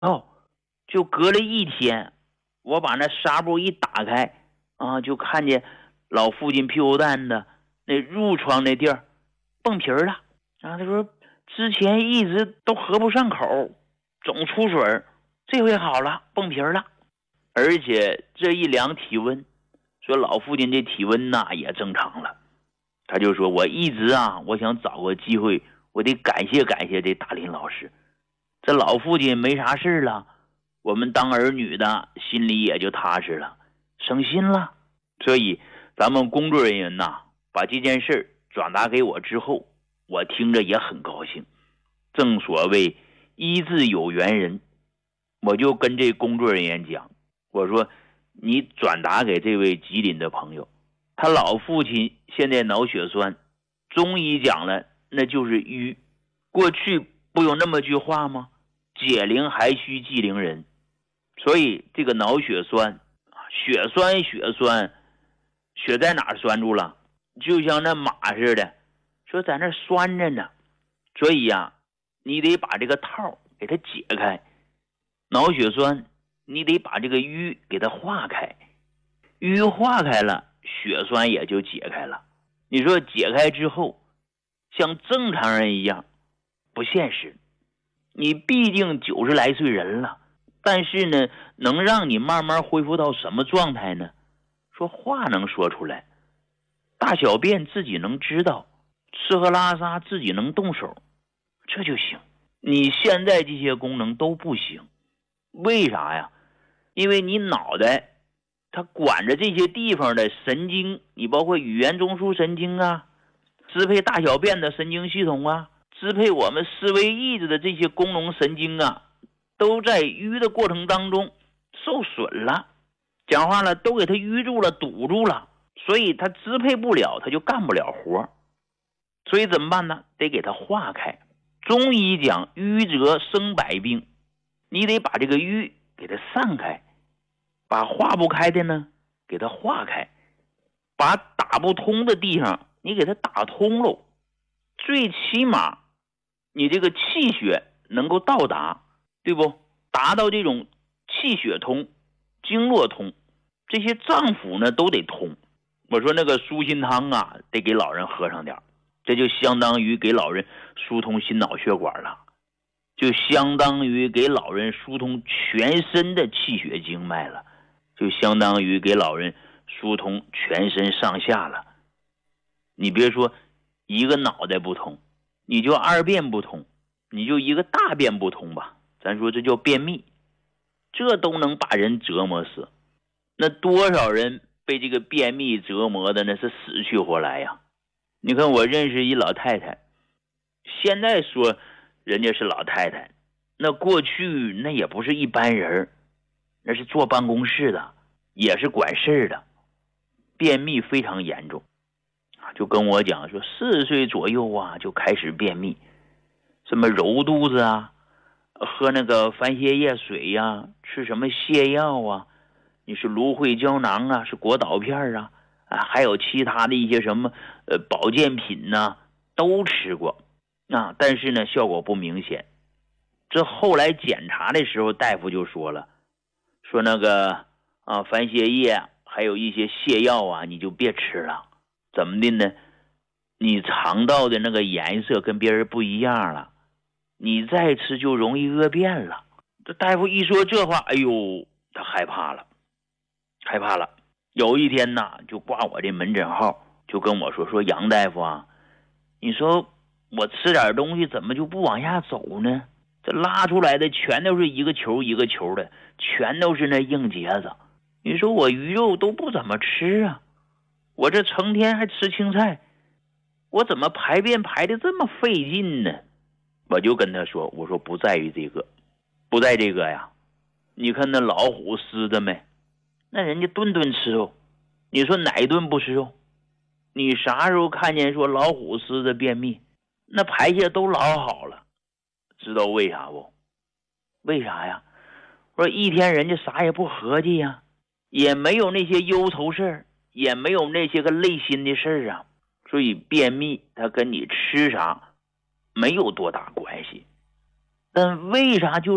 哦，就隔了一天，我把那纱布一打开啊，就看见老父亲屁股蛋子那褥疮那地儿蹦皮儿了啊。他说之前一直都合不上口，总出水，这回好了，蹦皮儿了。而且这一量体温，说老父亲这体温呐也正常了。他就说我一直我想找个机会，我得感谢感谢这大林老师。这老父亲没啥事了，我们当儿女的心里也就踏实了，省心了。所以咱们工作人员把这件事转达给我之后，我听着也很高兴。正所谓医治有缘人，我就跟这工作人员讲，我说你转达给这位吉林的朋友，他老父亲现在脑血栓，中医讲了那就是瘀。过去不有那么句话吗？解铃还须系铃人。所以这个脑血栓，血栓血在哪儿栓住了？就像那马似的，说在那拴着呢。所以你得把这个套给它解开。脑血栓你得把这个瘀给它化开，瘀化开了，血栓也就解开了。你说解开之后像正常人一样不现实，你毕竟90来岁人了，但是呢能让你慢慢恢复到什么状态呢？说话能说出来，大小便自己能知道，吃喝拉撒自己能动手，这就行。你现在这些功能都不行，为啥呀？因为你脑袋它管着这些地方的神经，你包括语言中枢神经支配大小便的神经系统支配我们思维意志的这些功能神经都在淤的过程当中受损了，讲话了都给它淤住了，堵住了，所以它支配不了，它就干不了活。所以怎么办呢？得给它化开。中医讲瘀则生百病，你得把这个瘀给它散开，把化不开的呢给它化开，把打不通的地方你给它打通喽。最起码你这个气血能够到达，对不？达到这种气血通、经络通，这些脏腑呢都得通。我说那个舒心汤得给老人喝上点，这就相当于给老人疏通心脑血管了，就相当于给老人疏通全身的气血经脉了，就相当于给老人疏通全身上下了。你别说一个脑袋不通，你就二便不通，你就一个大便不通吧，咱说这叫便秘，这都能把人折磨死。那多少人被这个便秘折磨的那是死去活来呀。你看我认识一老太太，现在说人家是老太太，那过去那也不是一般人，那是坐办公室的，也是管事的，便秘非常严重，就跟我讲说40岁左右就开始便秘，什么揉肚子喝那个番泻叶水吃什么泻药你是芦荟胶囊是果导片还有其他的一些什么保健品都吃过但是呢效果不明显。这后来检查的时候大夫就说了，说那个番泻叶还有一些泻药你就别吃了。怎么的呢？你肠道的那个颜色跟别人不一样了，你再吃就容易恶变了。这大夫一说这话，哎呦，他害怕了。有一天就挂我这门诊号，就跟我说杨大夫你说我吃点东西怎么就不往下走呢？这拉出来的全都是一个球一个球的，全都是那硬结子。你说我鱼肉都不怎么吃我这成天还吃青菜，我怎么排便排的这么费劲呢？我就跟他说，我说不在于这个，不在这个呀。你看那老虎狮子没，那人家顿顿吃肉，你说哪一顿不吃肉？你啥时候看见说老虎狮子便秘？那排泄都老好了。知道为啥不？为啥呀？我说一天人家啥也不合计也没有那些忧愁事儿，也没有那些个累心的事儿所以便秘它跟你吃啥没有多大关系。但为啥就是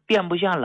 垫不下